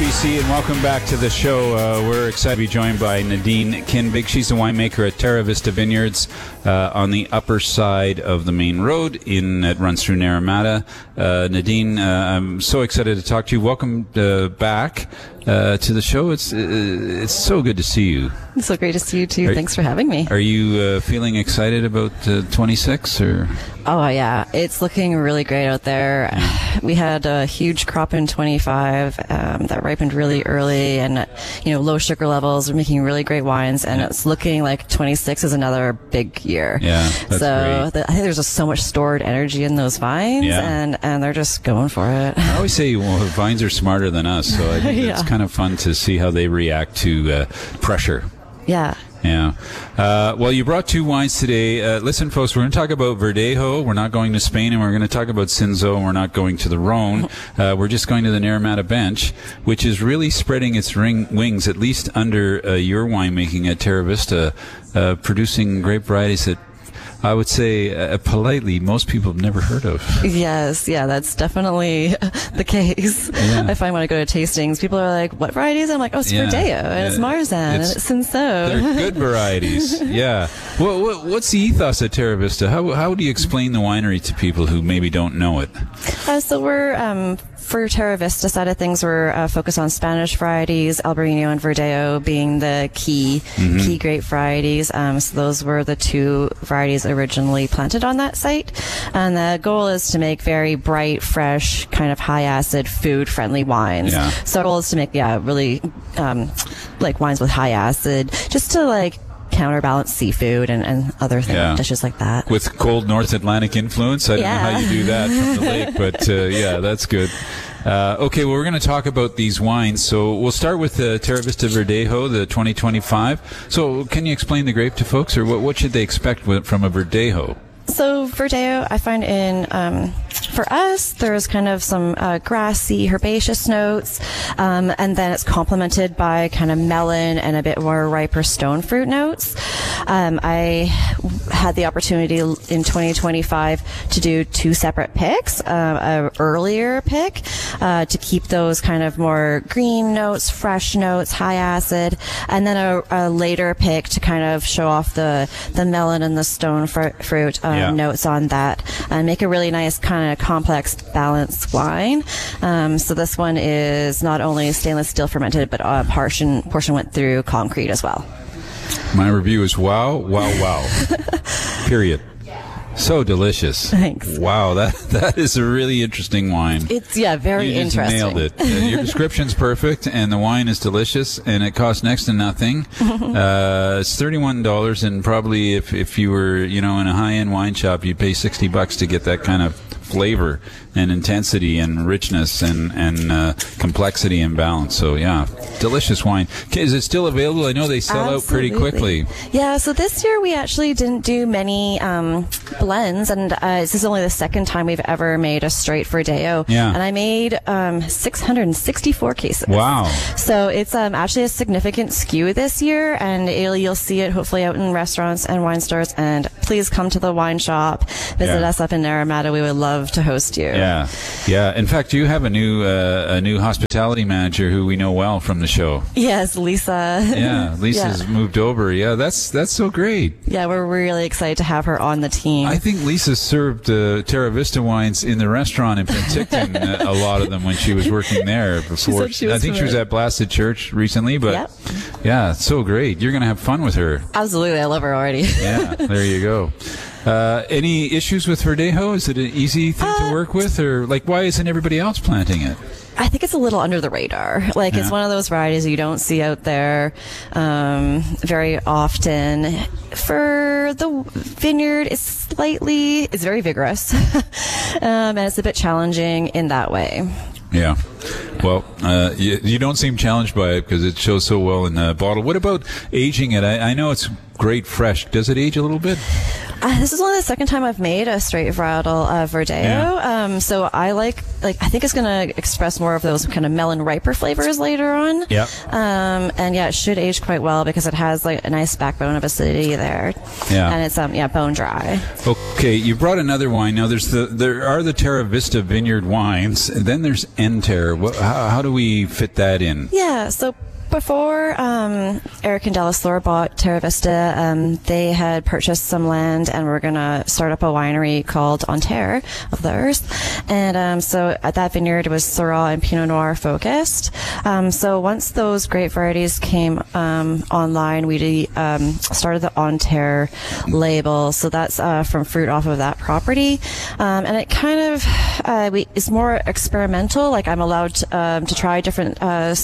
BC, and welcome back to the show. We're excited to be joined by Nadine Kinbig. She's the winemaker at Terra Vista Vineyards on the upper side of the main road that runs through Naramata. Nadine, I'm so excited to talk to you. Welcome back to the show. It's so good to see you. It's so great to see you too. Thanks for having me. Are you feeling excited about 26? Or? Oh yeah, it's looking really great out there. We had a huge crop in 25 that ripened really early, and low sugar levels. We're making really great wines, and it's looking like 26 is another big year. Yeah, that's great. I think there's just so much stored energy in those vines, and they're just going for it. I always say, vines are smarter than us, so I think it's kind of fun to see how they react to pressure. Yeah. Yeah. Well, you brought two wines today. Listen, folks, we're going to talk about Verdejo. We're not going to Spain, and we're going to talk about Cinsault, and we're not going to the Rhone. We're just going to the Naramata Bench, which is really spreading its wings, at least under your winemaking at Terra Vista, producing grape varieties that I would say, politely, most people have never heard of. Yes, yeah, that's definitely the case. Yeah. I find when I go to tastings, people are like, what varieties? I'm like, it's Verdejo, and it's Marsanne, and it's Cinsault. They're good varieties, yeah. Well, what's the ethos at Terra Vista? How do you explain the winery to people who maybe don't know it? So we're... For Terra Vista side of things, we're focused on Spanish varieties, Albarino and Verdejo being the key grape varieties. So those were the two varieties originally planted on that site. And the goal is to make very bright, fresh, kind of high-acid, food-friendly wines. Yeah. So our goal is to make, really like wines with high acid, just to counterbalance seafood and other dishes like that. With cold North Atlantic influence? I don't know how you do that from the lake, but that's good. Okay, well, we're going to talk about these wines. So we'll start with Terra Vista Verdejo, the 2025. So can you explain the grape to folks, or what should they expect from a Verdejo? So Verdejo, I find for us, there's kind of some grassy, herbaceous notes, and then it's complemented by kind of melon and a bit more riper stone fruit notes. I had the opportunity in 2025 to do two separate picks, an earlier pick to keep those kind of more green notes, fresh notes, high acid, and then a later pick to kind of show off the melon and the stone fruit notes on that, and make a really nice kind of complex balanced wine. So this one is not only stainless steel fermented, but a portion went through concrete as well. My review is wow. Period. So delicious. Thanks. Wow, that is a really interesting wine. It's very interesting. You just nailed it. Your description's perfect, and the wine is delicious, and it costs next to nothing. It's $31, and probably if you were in a high-end wine shop, you'd pay $60 to get that kind of flavor and intensity and richness and complexity and balance. So delicious wine. Is it still available? I know they sell out pretty quickly. Yeah, so this year we actually didn't do many blends, and this is only the second time we've ever made a straight Verdejo. Yeah. And I made 664 cases. Wow. So it's actually a significant skew this year, and you'll see it hopefully out in restaurants and wine stores. And please come to the wine shop, visit us up in Naramata. We would love to host you. Yeah. In fact, you have a new hospitality manager who we know well from the show. Yes, Lisa. Yeah, Lisa's moved over. Yeah, that's so great. Yeah, we're really excited to have her on the team. I think Lisa served Terra Vista wines in the restaurant in Penticton, a lot of them when she was working there before. I think she was at Blasted Church recently, but it's so great. You're going to have fun with her. Absolutely, I love her already. Yeah, there you go. Any issues with Verdejo? Is it an easy thing to work with, or why isn't everybody else planting it? I think it's a little under the radar. It's one of those varieties you don't see out there very often. For the vineyard, it's very vigorous, and it's a bit challenging in that way. Yeah. Well, you don't seem challenged by it because it shows so well in the bottle. What about aging it? I know it's great fresh. Does it age a little bit? This is only the second time I've made a straight varietal Verdeo. So I I think it's going to express more of those kind of melon riper flavors later on. Yep. And yeah, it should age quite well because it has like a nice backbone of acidity there. Yeah. And it's bone dry. Okay, you brought another wine. Now there are the Terra Vista Vineyard wines, and then there's Enter. How do we fit that in? Yeah, so before Eric and Dallas Lore bought Terra Vista, they had purchased some land and were going to start up a winery called On Terre of the Earth. And so at that vineyard, it was Syrah and Pinot Noir focused. So once those grape varieties came online, we started the On Terre label. So that's from fruit off of that property. And it kind of is more experimental. Like I'm allowed to try different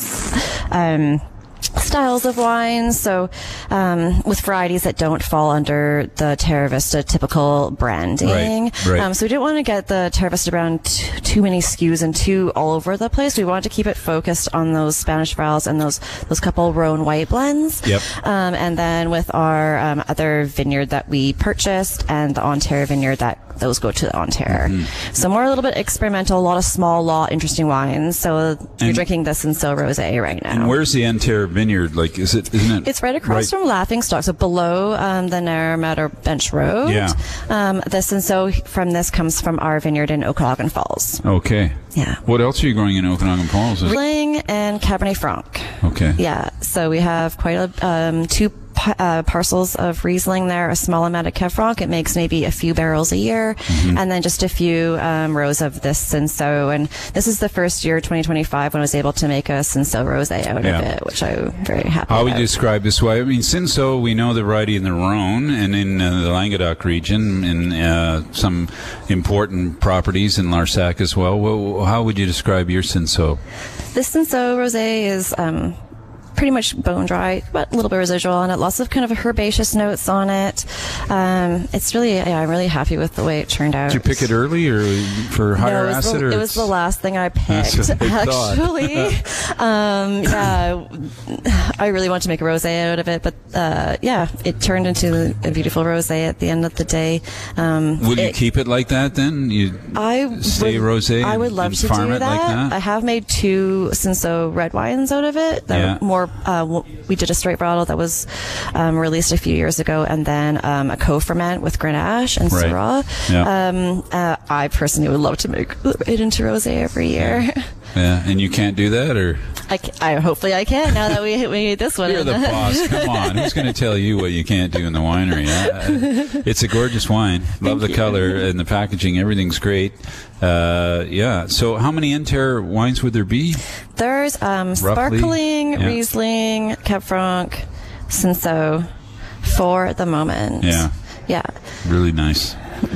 styles of wines, so with varieties that don't fall under the Terra Vista typical branding. Right. So we didn't want to get the Terra Vista brand too many SKUs and too all over the place. We wanted to keep it focused on those Spanish varietals and those couple Rhone white blends. Yep. And then with our other vineyard that we purchased and the On Terre vineyard, those go to the On Terre. Mm-hmm. So more a little bit experimental, a lot of small, interesting wines. So you're drinking this Cinsault Rosé right now. And where's the Enter vineyard? Like, isn't it? It's right across from Laughing Stock, so below the Naramata Bench Road. Yeah. The Cinsault from this comes from our vineyard in Okanagan Falls. Okay. Yeah. What else are you growing in Okanagan Falls? Riesling and Cabernet Franc. Okay. Yeah. So we have quite a two parcels of Riesling there, a small amount of Cab Franc. It makes maybe a few barrels a year, and then just a few rows of this Cinsault. And this is the first year, 2025, when I was able to make a Cinsault Rosé out of it, which I'm very happy How about. would you describe this wine? I mean, Cinsault, we know the variety in the Rhone and in the Languedoc region, in some important properties in Larsac as well. How would you describe your Cinsault? This Cinsault Rosé is pretty much bone dry, but a little bit residual on it. Lots of kind of herbaceous notes on it. It's really, I'm really happy with the way it turned out. Did you pick it early or for higher acid? It was the last thing I picked, actually. I really wanted to make a rosé out of it, but it turned into a beautiful rosé at the end of the day. Will you keep it like that then? Rosé? I would love to do that. Like that. I have made 2 Cinsault red wines out of it that were more. We did a straight varietal that was released a few years ago, and then a co-ferment with Grenache and Syrah. Yeah. I personally would love to make it into rosé every year. Yeah, and you can't do that, or hopefully I can now that we made this one. You're the boss. Come on, who's going to tell you what you can't do in the winery? It's a gorgeous wine. Love the color and the packaging. Everything's great. So how many Enter wines would there be? There's sparkling, Riesling, Cab Franc, Cinsault for the moment. Yeah. Really nice.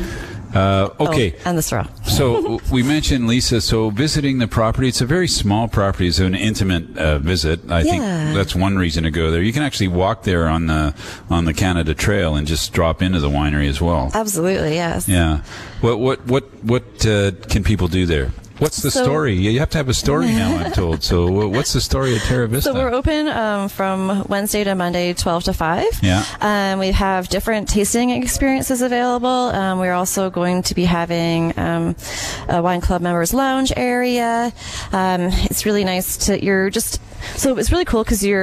Okay. And the Syrah. So we mentioned, Lisa, so visiting the property, it's a very small property. It's an intimate visit. I think that's one reason to go there. You can actually walk there on the Canada Trail and just drop into the winery as well. Absolutely, yes. Yeah. What can people do there? What's the story? You have to have a story now, I'm told. So what's the story of Terra Vista? So we're open from Wednesday to Monday, 12 to 5. Yeah. We have different tasting experiences available. We're also going to be having a Wine Club members lounge area. It's really nice so it's really cool because you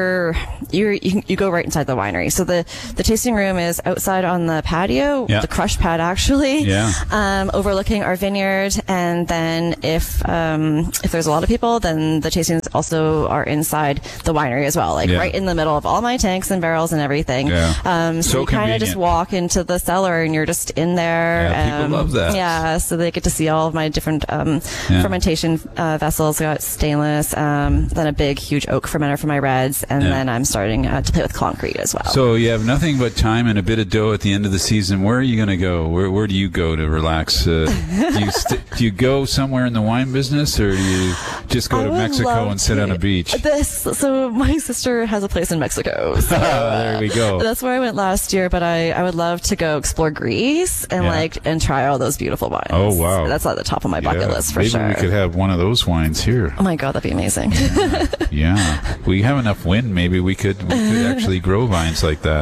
go right inside the winery. So the tasting room is outside on the patio, the crush pad actually, overlooking our vineyard. And then if there's a lot of people, then the tastings also are inside the winery as well, right in the middle of all my tanks and barrels and everything. Yeah. So you kind of just walk into the cellar and you're just in there. Yeah, people love that. Yeah, so they get to see all of my different fermentation vessels. I got stainless, then a big, huge oak fermenter for my reds, and then I'm starting to play with concrete as well. So you have nothing but time and a bit of dough at the end of the season. Where are you going to go? Where do you go to relax? Do you go somewhere in the wine business, or do you just go to Mexico and sit on a beach? So my sister has a place in Mexico. So, there we go. That's where I went last year, but I would love to go explore Greece and try all those beautiful wines. Oh, wow. That's at the top of my bucket list for sure. Maybe we could have one of those wines here. Oh my God, that'd be amazing. Yeah. We have enough wind. Maybe we could actually grow vines like that.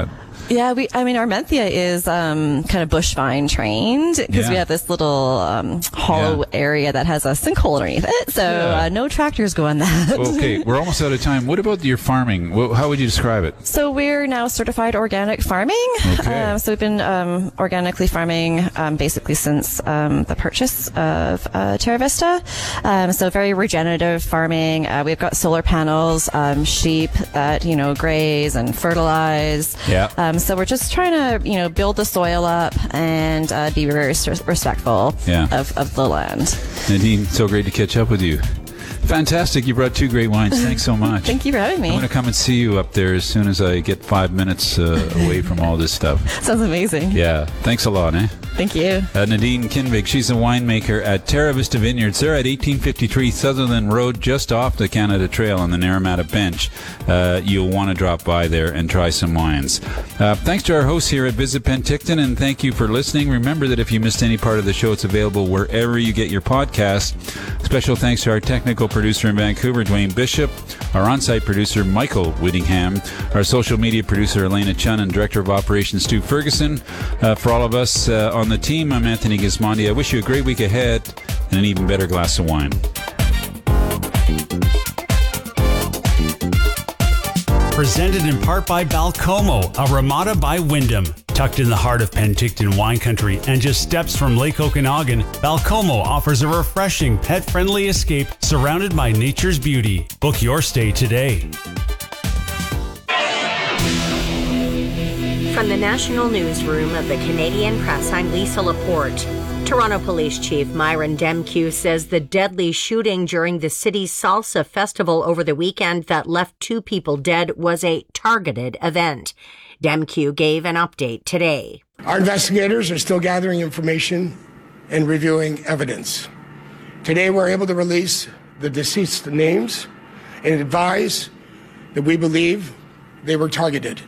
Yeah, our Menthia is kind of bush vine trained because we have this little hollow area that has a sinkhole underneath it. So no tractors go on that. Okay, we're almost out of time. What about your farming? How would you describe it? So we're now certified organic farming. Okay. So we've been organically farming basically since the purchase of Terra Vista. So very regenerative farming. We've got solar panels, sheep that graze and fertilize. Yeah. So we're just trying to build the soil up and be very respectful of the land. Nadine, so great to catch up with you. Fantastic. You brought 2 great wines. Thanks so much. Thank you for having me. I'm going to come and see you up there as soon as I get 5 minutes away from all this stuff. Sounds amazing. Yeah. Thanks a lot, Thank you. Nadine Kinvig, she's a winemaker at Terra Vista Vineyards. They're at 1853 Sutherland Road, just off the Canada Trail on the Naramata Bench. You'll want to drop by there and try some wines. Thanks to our hosts here at Visit Penticton, and thank you for listening. Remember that if you missed any part of the show, it's available wherever you get your podcast. Special thanks to our technical producer in Vancouver, Dwayne Bishop, our on-site producer, Michael Whittingham, our social media producer, Elena Chun, and Director of Operations, Stu Ferguson. For all of us on the team, I'm Anthony Gismondi. I wish you a great week ahead and an even better glass of wine. Presented in part by Balcomo, a Ramada by Wyndham. Tucked in the heart of Penticton wine country and just steps from Lake Okanagan, Balcomo offers a refreshing, pet-friendly escape surrounded by nature's beauty. Book your stay today. From the National Newsroom of the Canadian Press, I'm Lisa Laporte. Toronto Police Chief Myron Demkiw says the deadly shooting during the city's Salsa Festival over the weekend that left 2 people dead was a targeted event. Demkiw gave an update today. Our investigators are still gathering information and reviewing evidence. Today we're able to release the deceased names and advise that we believe they were targeted.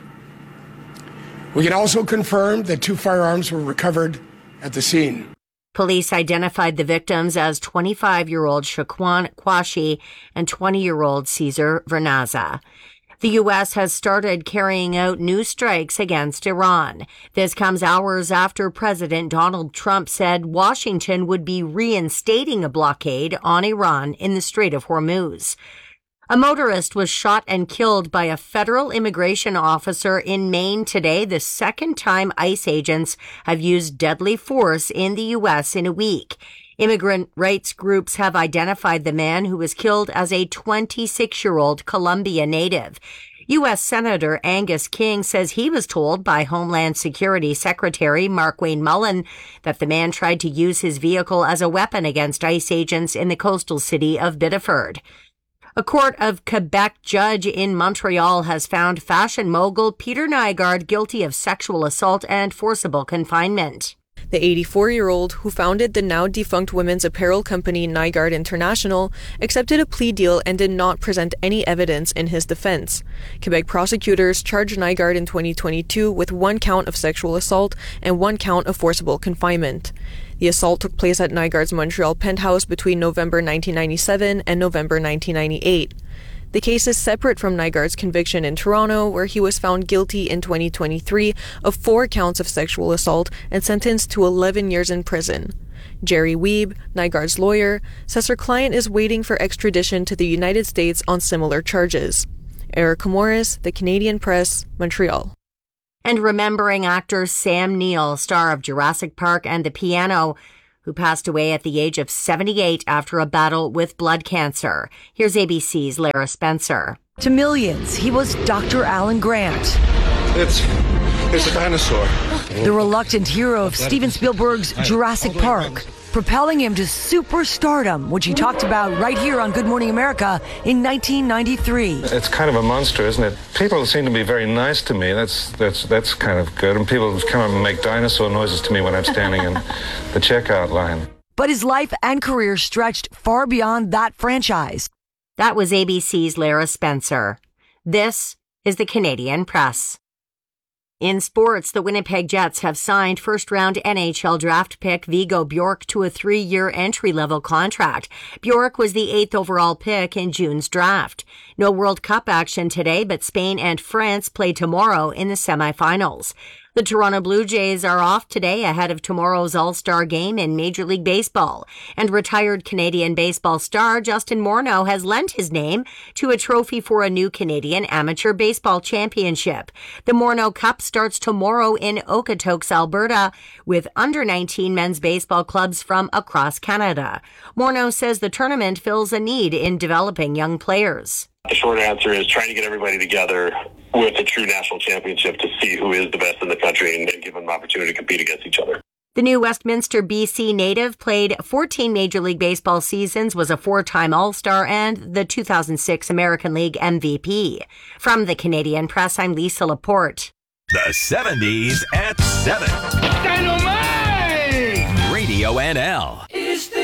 We can also confirm that 2 firearms were recovered at the scene. Police identified the victims as 25-year-old Shaquan Kwashi and 20-year-old Cesar Vernaza. The U.S. has started carrying out new strikes against Iran. This comes hours after President Donald Trump said Washington would be reinstating a blockade on Iran in the Strait of Hormuz. A motorist was shot and killed by a federal immigration officer in Maine today, the second time ICE agents have used deadly force in the U.S. in a week. Immigrant rights groups have identified the man who was killed as a 26-year-old Colombia native. U.S. Senator Angus King says he was told by Homeland Security Secretary Markwayne Mullin that the man tried to use his vehicle as a weapon against ICE agents in the coastal city of Biddeford. A court of Quebec judge in Montreal has found fashion mogul Peter Nygard guilty of sexual assault and forcible confinement. The 84-year-old, who founded the now-defunct women's apparel company Nygard International, accepted a plea deal and did not present any evidence in his defense. Quebec prosecutors charged Nygard in 2022 with 1 count of sexual assault and 1 count of forcible confinement. The assault took place at Nygard's Montreal penthouse between November 1997 and November 1998. The case is separate from Nygard's conviction in Toronto, where he was found guilty in 2023 of 4 counts of sexual assault and sentenced to 11 years in prison. Jerry Wiebe, Nygard's lawyer, says her client is waiting for extradition to the United States on similar charges. Erica Morris, The Canadian Press, Montreal. And remembering actor Sam Neill, star of Jurassic Park and The Piano, who passed away at the age of 78 after a battle with blood cancer. Here's ABC's Lara Spencer. To millions, he was Dr. Alan Grant. It's a dinosaur. The reluctant hero of Steven Spielberg's Jurassic Park, propelling him to superstardom, which he talked about right here on Good Morning America in 1993. It's kind of a monster, isn't it? People seem to be very nice to me. That's kind of good. And people come and make dinosaur noises to me when I'm standing in the checkout line. But his life and career stretched far beyond that franchise. That was ABC's Lara Spencer. This is the Canadian Press. In sports, the Winnipeg Jets have signed first-round NHL draft pick Viggo Bjork to a 3-year entry-level contract. Bjork was the 8th overall pick in June's draft. No World Cup action today, but Spain and France play tomorrow in the semifinals. The Toronto Blue Jays are off today ahead of tomorrow's All-Star game in Major League Baseball. And retired Canadian baseball star Justin Morneau has lent his name to a trophy for a new Canadian Amateur Baseball Championship. The Morneau Cup starts tomorrow in Okotoks, Alberta, with under-19 men's baseball clubs from across Canada. Morneau says the tournament fills a need in developing young players. The short answer is trying to get everybody together with a true national championship to see who is the best in the country and give them an opportunity to compete against each other. The new Westminster, BC native played 14 Major League Baseball seasons, was a 4-time All-Star, and the 2006 American League MVP. From the Canadian Press, I'm Lisa Laporte. The 70s at 7. Dynamite! Radio NL.